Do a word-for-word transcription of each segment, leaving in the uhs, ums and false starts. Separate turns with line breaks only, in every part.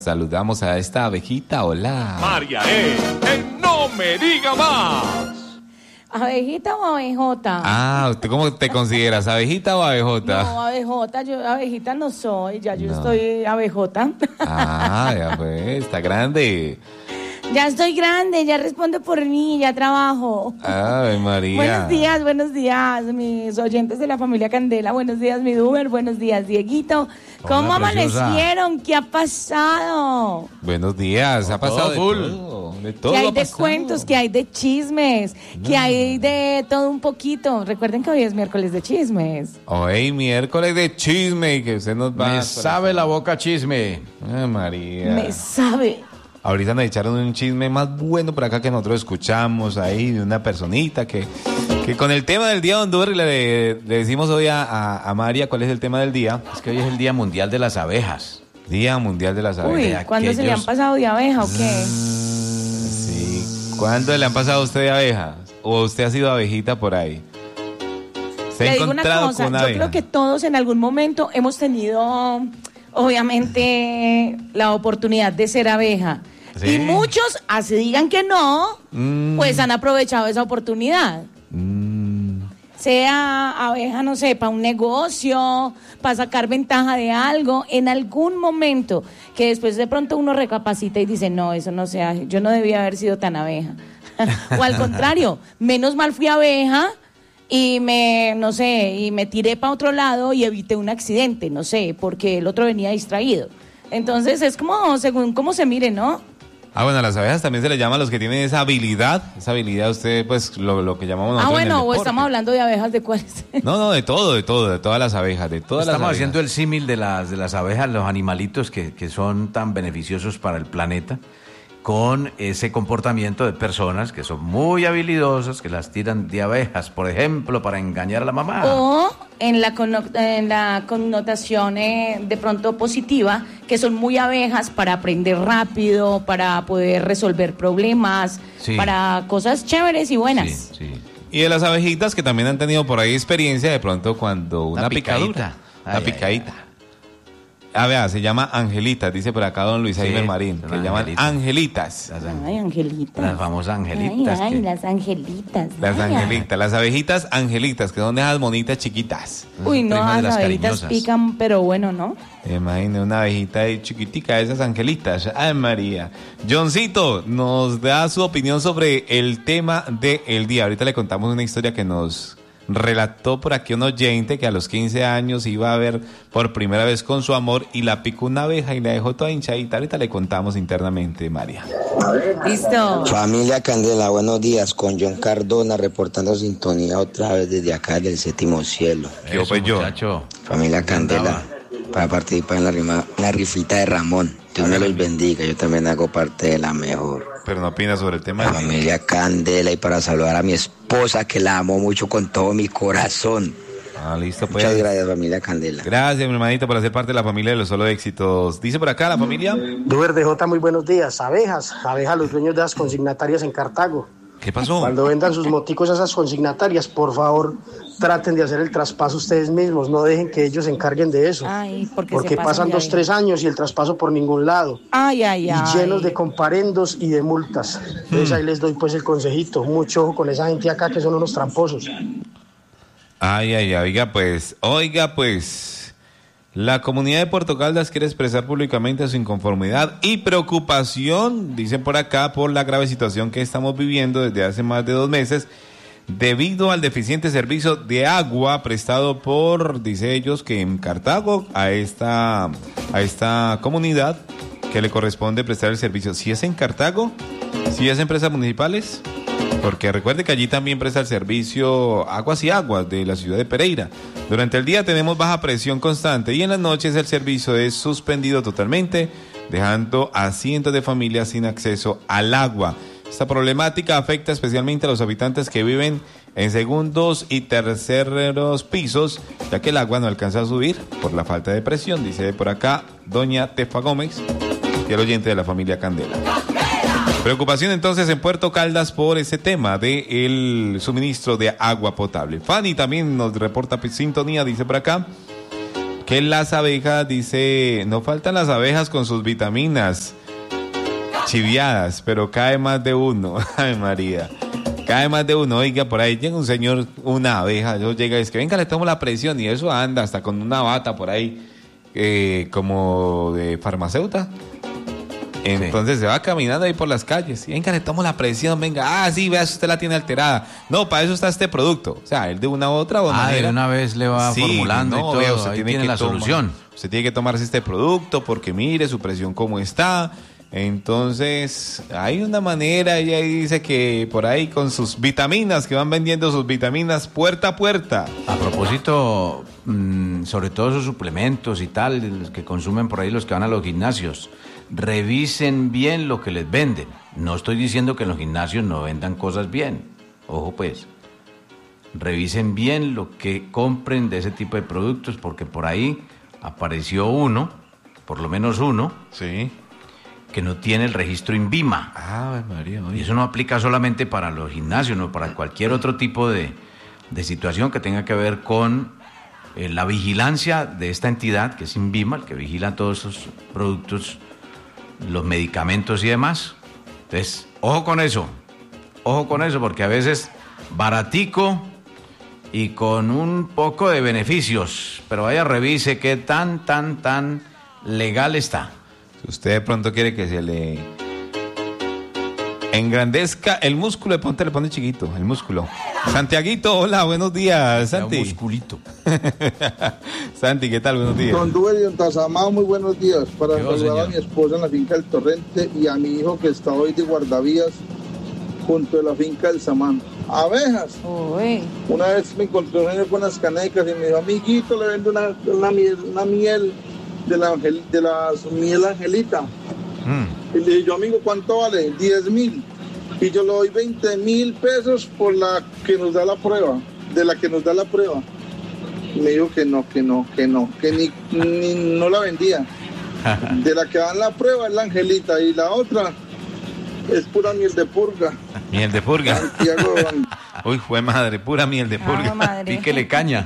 Saludamos a esta abejita, hola.
María, eh, eh, no me diga más.
¿Abejita o abejota?
Ah, ¿usted cómo te consideras, abejita o abejota?
No, abejota, yo abejita no soy, ya yo
No.
estoy abejota.
Ah, ya pues, está grande.
Ya estoy grande, ya respondo por mí, ya trabajo.
Ay, María.
Buenos días, buenos días, mis oyentes de la familia Candela. Buenos días, mi Duber. Buenos días, Dieguito. ¿Cómo
Hola, preciosa.
amanecieron? ¿Qué ha pasado?
Buenos días, ha pasado de
full.
todo, de todo
¿Qué hay
ha
de
pasado.
cuentos? ¿Qué hay de chismes? ¿Qué hay de todo un poquito? Recuerden que hoy es miércoles de chismes.
Hoy miércoles de chisme y que usted nos va
Me
a...
sabe la boca chisme.
Ay, María.
Me sabe.
Ahorita nos echaron un chisme más bueno por acá que nosotros escuchamos ahí de una personita que, que con el tema del día de Honduras le, le decimos hoy a, a, a María cuál es el tema del día.
Es que hoy es el Día Mundial de las Abejas.
Día Mundial de las
Uy,
Abejas.
¿cuándo se le han
aquellos-
pasado de abeja o qué?
Sí. ¿Cuándo le han pasado a usted de abejas? ¿O usted ha sido abejita por ahí? ¿Se ha
Le digo una
encontrado
cosa,
con una
yo
abeja?
creo que todos en algún momento hemos tenido, obviamente, la oportunidad de ser abeja.
Sí.
Y muchos, así digan que no,
Mm.
pues han aprovechado esa oportunidad.
Mm,
Sea abeja, no sé, para un negocio, para sacar ventaja de algo, en algún momento, que después de pronto uno recapacita y dice, no, eso no se hace, yo no debía haber sido tan abeja. O al contrario, menos mal fui abeja y me, no sé, y me tiré para otro lado y evité un accidente, no sé, porque el otro venía distraído. Entonces es como, según cómo se mire, ¿no?
Ah, bueno, a las abejas también se les llama a los que tienen esa habilidad. Esa habilidad, usted, pues, lo, lo que llamamos nosotros
Ah,
en el
bueno, o
deporte.
estamos hablando de abejas de cuáles.
No, no, de todo, de todo, de todas las abejas, de todas
Estamos
las abejas.
haciendo el símil de las, de las abejas, los animalitos que, que son tan beneficiosos para el planeta, con ese comportamiento de personas que son muy habilidosas, que las tiran de abejas, por ejemplo, para engañar a la mamá.
O en la, conno- en la connotación eh, de pronto positiva, que son muy abejas para aprender rápido, para poder resolver problemas,
Sí.
para cosas chéveres y buenas.
Sí, sí.
Y de las abejitas que también han tenido por ahí experiencia de pronto cuando una,
Una
picadura.
picadita.
Una
Ay,
picadita. A ver, se llama Angelitas, dice por acá don Luis
Sí,
Jaime Marín,
son
que llaman
angelitas.
angelitas.
Las,
Ay, angelitas.
las famosas angelitas.
Ay, ay,
que-
las angelitas.
Las
Ay,
angelitas, las abejitas angelitas, que son esas monitas chiquitas.
Uy, no,
primas de
las
las
abejitas
cariñosas.
pican, pero bueno, ¿no?
Imagínate una abejita ahí chiquitica, esas angelitas. Ay, María. Johncito nos da su opinión sobre el tema del día. Ahorita le contamos una historia que nos relató por aquí un oyente que a los quince años iba a ver por primera vez con su amor y la picó una abeja y la dejó toda hinchadita. Ahorita le contamos internamente, María.
Listo.
Familia Candela, buenos días, con John Cardona reportando sintonía otra vez desde acá del séptimo cielo.
¿Qué
Eso,
pues yo?
muchacho.
Familia Candela, para participar en la, rima, la rifita de Ramón. Dios me los bendiga, yo también hago parte de la mejor.
Pero no opina sobre el tema
La
del día.
familia Candela y para saludar a mi esposa que la amo mucho con todo mi corazón.
Ah, listo, pues.
Muchas gracias, familia Candela.
Gracias, mi hermanito, por ser parte de la familia de los solo éxitos. Dice por acá la familia.
Duber de J, muy buenos días. Abejas, abejas los dueños de las consignatarias en Cartago.
¿Qué pasó?
Cuando vendan sus moticos a esas consignatarias, por favor, traten de hacer el traspaso ustedes mismos. No dejen que ellos se encarguen de eso.
Ay, porque,
porque
se pasan
pasan
de
dos,
abeja.
tres años y el traspaso por ningún lado.
Ay, ay,
Y
ay.
llenos de comparendos y de multas. Entonces ahí les doy pues el consejito. Mucho ojo con esa gente acá que son unos tramposos.
Ay, ay, ay, oiga pues, oiga pues, la comunidad de Puerto Caldas quiere expresar públicamente su inconformidad y preocupación, dicen por acá, por la grave situación que estamos viviendo desde hace más de dos meses, debido al deficiente servicio de agua prestado por, dice ellos, que en Cartago a esta, a esta comunidad que le corresponde prestar el servicio. Si es en Cartago, si es empresas municipales, porque recuerde que allí también presta el servicio Aguas y Aguas de la ciudad de Pereira. Durante el día tenemos baja presión constante y en las noches el servicio es suspendido totalmente, dejando a cientos de familias sin acceso al agua. Esta problemática afecta especialmente a los habitantes que viven en segundos y terceros pisos, ya que el agua no alcanza a subir por la falta de presión, dice por acá doña Tefa Gómez, y el oyente de la familia Candela. Preocupación entonces en Puerto Caldas por ese tema del suministro de agua potable. Fanny también nos reporta sintonía, dice por acá, que las abejas, dice, no faltan las abejas con sus vitaminas chiviadas, pero cae más de uno. Ay, María. Cae más de uno. Oiga, por ahí llega un señor, una abeja, yo llega y dice que venga, le tomo la presión, y eso anda hasta con una bata por ahí, eh, como de farmacéutica. Entonces sí. Se va caminando ahí por las calles. Y venga, le tomo la presión, venga. Ah, sí, vea, usted la tiene alterada. No, para eso está este producto. O sea, él de una u otra
ah,
manera.
de una vez le va sí, formulando no, y todo. Vea, usted ahí tiene, tiene que la tomar, solución.
Usted tiene que tomarse este producto porque mire su presión cómo está. Entonces, hay una manera, ella dice que por ahí con sus vitaminas, que van vendiendo sus vitaminas puerta a puerta.
A propósito, mmm, sobre todo esos suplementos y tal, los que consumen por ahí los que van a los gimnasios, revisen bien lo que les venden. No estoy diciendo que en los gimnasios no vendan cosas bien, ojo pues, revisen bien lo que compren de ese tipo de productos, porque por ahí apareció uno, por lo menos uno,
sí,
que no tiene el registro INVIMA.
Ah, María,
y eso no aplica solamente para los gimnasios, no, para cualquier otro tipo de, de situación que tenga que ver con eh, la vigilancia de esta entidad, que es INVIMA, el que vigila todos esos productos, los medicamentos y demás. Entonces, ojo con eso, ojo con eso, porque a veces baratico y con un poco de beneficios, pero vaya, revise qué tan, tan, tan legal está.
Si usted de pronto quiere que se le engrandezca el músculo, de pronto le pone chiquito, el músculo. Santiaguito, hola, buenos días, Santi.
Un musculito.
Santi, ¿qué tal? Buenos días.
Don Duel y Don Tazamao, muy buenos días. Para
Dios,
saludar
señor.
a mi esposa en la finca del Torrente y a mi hijo que está hoy de guardavías junto a la finca del Samán. Abejas.
Uy.
Una vez me encontré un señor con unas canecas y me dijo, amiguito, le vendo una, una miel, una miel de la, angel, de la miel angelita. Mm. Y le dije yo, amigo, ¿cuánto vale? diez mil. Y yo le doy veinte mil pesos por la que nos da la prueba, de la que nos da la prueba. Y me dijo que no, que no, que no, que ni, ni no la vendía. De la que dan la prueba es la angelita y la otra es pura miel de purga.
Miel de purga.
Santiago.
Uy, fue madre, pura miel de purga.
Ah,
Píquele caña.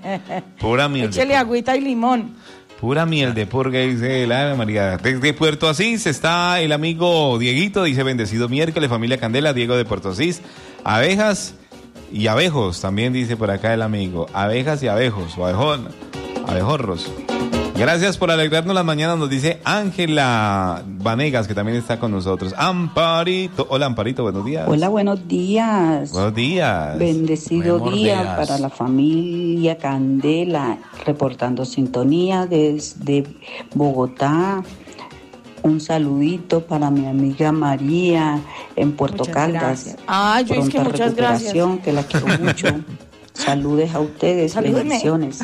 Pura miel.
Échele agüita y limón.
Pura miel de purga, dice la María. Desde Puerto Asís está el amigo Dieguito, dice bendecido miércoles, familia Candela, Diego de Puerto Asís. Abejas y abejos, también dice por acá el amigo. Abejas y abejos, o abejón, abejorros. Gracias por alegrarnos las mañanas, nos dice Ángela Vanegas, que también está con nosotros. Amparito, hola Amparito, buenos días.
Hola, buenos días.
Buenos días.
Bendecido
Buenos
día
días.
para la familia Candela, reportando sintonía desde Bogotá. Un saludito para mi amiga María en Puerto
Muchas
Caldas.
gracias. Ah, yo es que
Pronta
muchas gracias.
recuperación, que la quiero mucho. Saludes a ustedes,
Salúdeme.
bendiciones.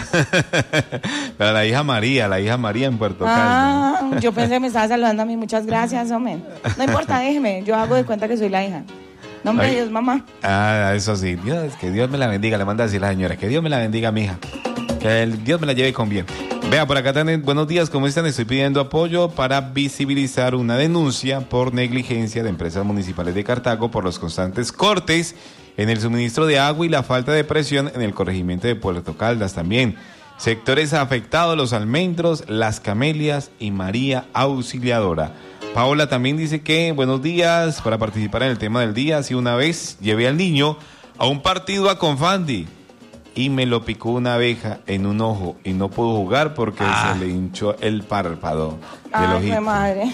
Para la hija María, la hija María en Puerto Caldas.
Ah, yo pensé que me estaba saludando a mí. Muchas gracias, hombre. No importa, déjeme. Yo hago de cuenta que soy la hija. Nombre de Dios, mamá.
Ah, eso sí. Dios, que Dios me la bendiga. Le manda a decir la señora. Que Dios me la bendiga, mija. Que el Dios me la lleve con bien. Vea, por acá también, buenos días, ¿cómo están? Estoy pidiendo apoyo para visibilizar una denuncia por negligencia de empresas municipales de Cartago por los constantes cortes en el suministro de agua y la falta de presión en el corregimiento de Puerto Caldas también. Sectores afectados, Los Almendros, Las Camelias y María Auxiliadora. Paola también dice que, buenos días, para participar en el tema del día, si una vez llevé al niño a un partido a Confandi y me lo picó una abeja en un ojo y no pudo jugar porque ah. se le hinchó el párpado del
Ay,
ojito.
qué madre.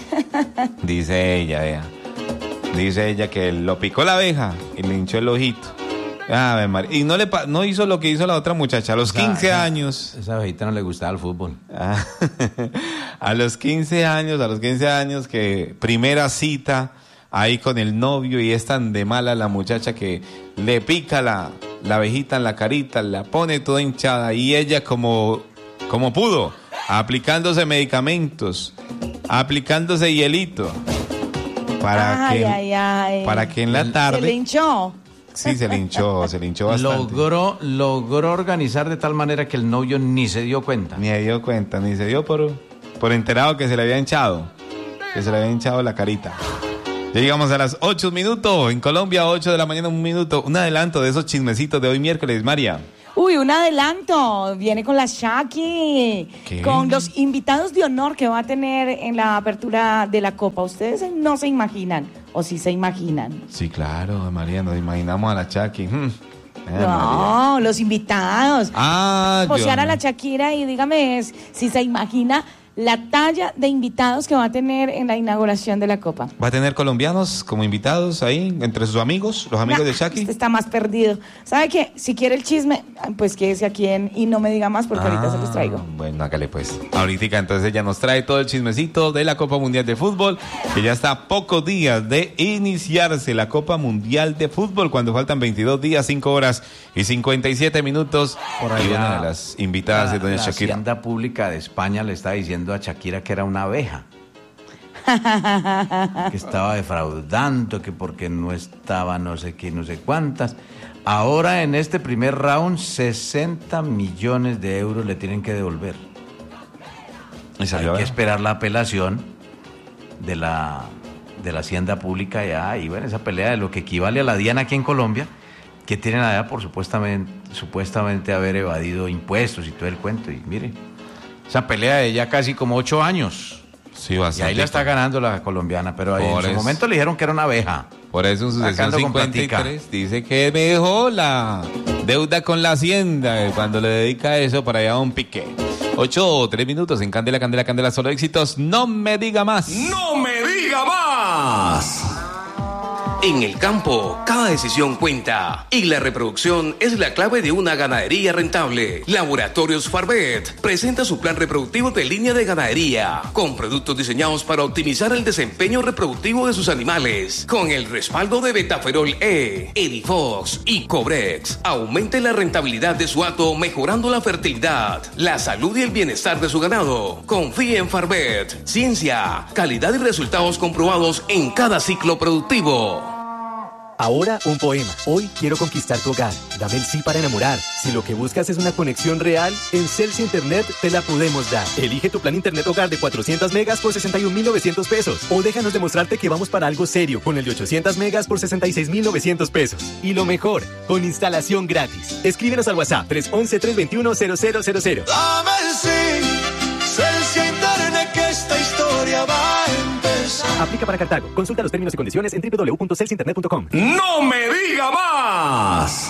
Dice ella, vea. Dice ella que lo picó la abeja y le hinchó el ojito. Ah, y no le pa- no hizo lo que hizo la otra muchacha a los quince
esa,
años.
Esa abejita no le gustaba el fútbol.
Ah, a los quince años, a los quince años que primera cita ahí con el novio y es tan de mala la muchacha que le pica la, la abejita en la carita, la pone toda hinchada y ella como, como pudo, aplicándose medicamentos, aplicándose hielito. Para
ay,
que,
ay, ay.
para que en la tarde...
¿Se le hinchó?
Sí, se le hinchó, se le hinchó bastante.
Logró, logró organizar de tal manera que el novio ni se dio cuenta.
Ni se dio cuenta, ni se dio por, por enterado que se le había hinchado, que se le había hinchado la carita. Ya llegamos a las ocho minutos, en Colombia, ocho de la mañana, un minuto, un adelanto de esos chismecitos de hoy miércoles, María.
Uy, Uy, un adelanto. Viene con la Shaki,
¿Qué?
con los invitados de honor que va a tener en la apertura de la Copa. Ustedes no se imaginan, o sí se imaginan.
Sí, claro, María, nos imaginamos a la Shaki. Hmm. Eh,
No,
María.
los invitados.
Ah,
Posear
yo
a la
no.
Shakira y dígame es, si se imagina la talla de invitados que va a tener en la inauguración de la Copa.
¿Va a tener colombianos como invitados ahí, entre sus amigos, los amigos
Nah,
de Shaki?
Usted está más perdido. ¿Sabe qué? Si quiere el chisme, pues quédese aquí en Y No Me Diga Más, porque ahorita se los traigo.
Bueno, hágale pues. Ahorita entonces ella nos trae todo el chismecito de la Copa Mundial de Fútbol, que ya está a pocos días de iniciarse la Copa Mundial de Fútbol, cuando faltan veintidós días, cinco horas y cincuenta y siete minutos.
Por
y
allá,
una de las invitadas
la,
es doña
la
Shakira.
Hacienda Pública de España le está diciendo a Shakira que era una abeja. Que estaba defraudando, que porque no estaba no sé qué, no sé cuántas. Ahora en este primer round, sesenta millones de euros le tienen que devolver.
Y
Hay
salió,
que
¿eh?
esperar la apelación de la, de la Hacienda Pública ya, y bueno, esa pelea de lo que equivale a la DIAN aquí en Colombia, que tienen allá por supuestamente, supuestamente haber evadido impuestos y todo el cuento. Y mire, esa pelea de ya casi como ocho años.
Sí,
Y
bastante.
ahí la está ganando la colombiana, pero ahí en
Por
su
eso.
momento le dijeron que era una abeja.
Por eso en sucesión
Sacando con
cincuenta y
platica.
tres dice que dejó la deuda con la Hacienda eh, cuando le dedica eso para allá a un pique. Ocho o tres minutos en Candela, Candela, Candela, solo éxitos. No me diga más.
¡No me diga más!
En el campo, cada decisión cuenta y la reproducción es la clave de una ganadería rentable. Laboratorios Farvet presenta su plan reproductivo de línea de ganadería con productos diseñados para optimizar el desempeño reproductivo de sus animales. Con el respaldo de Betaferol E, Edifox y Cobrex, aumente la rentabilidad de su hato mejorando la fertilidad, la salud y el bienestar de su ganado. Confíe en Farvet, ciencia, calidad y resultados comprobados en cada ciclo productivo.
Ahora un poema. Hoy quiero conquistar tu hogar. Dame el sí para enamorar. Si lo que buscas es una conexión real, en Celsi Internet te la podemos dar. Elige tu plan Internet Hogar de cuatrocientos megas por sesenta y un mil novecientos pesos. O déjanos demostrarte que vamos para algo serio con el de ochocientos megas por sesenta y seis mil novecientos pesos. Y lo mejor, con instalación gratis. Escríbenos al WhatsApp tres once, tres veintiuno, cero cero cero cero.
Dame el sí, Celsi Internet, que esta historia va a empezar.
Aplica para Cartago. Consulta los términos y condiciones en doble u doble u doble u punto celsi internet punto com.
¡No me diga más!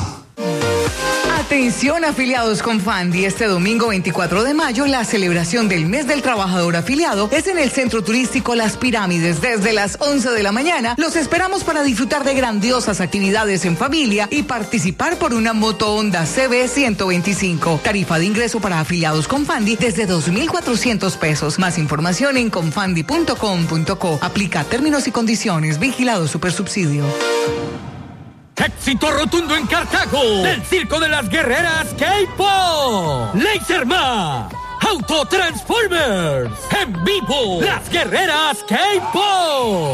Atención afiliados con Fandi, este domingo veinticuatro de mayo la celebración del mes del trabajador afiliado es en el Centro Turístico Las Pirámides desde las once de la mañana. Los esperamos para disfrutar de grandiosas actividades en familia y participar por una moto Honda C B ciento veinticinco. Tarifa de ingreso para afiliados con Fandi desde dos mil cuatrocientos pesos. Más información en confandi punto com punto co. Aplica términos y condiciones. Vigilado Supersubsidio.
Éxito rotundo en Cartago del Circo de las Guerreras K-Pop. Laserman, Autotransformers, en vivo, las Guerreras K-Pop.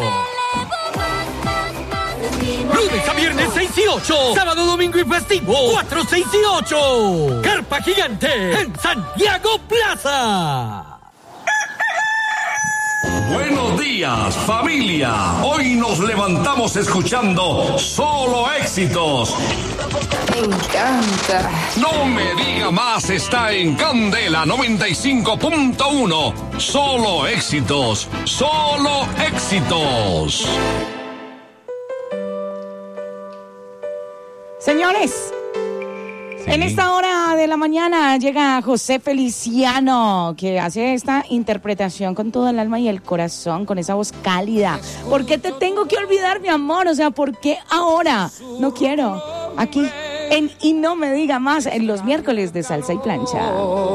Lunes a viernes seis y ocho, sábado, domingo y festivo cuatro, seis y ocho. Carpa Gigante en Santiago Plaza.
Buenos días, familia. Hoy nos levantamos escuchando solo éxitos.
Me encanta.
No me diga más, está en Candela noventa y cinco punto uno. Solo éxitos, solo éxitos.
Señores, en esta hora de la mañana llega José Feliciano, que hace esta interpretación con todo el alma y el corazón, con esa voz cálida. ¿Por qué te tengo que olvidar, mi amor? O sea, ¿por qué ahora? No quiero. Aquí en Y No Me Diga Más, en los miércoles de Salsa y Plancha.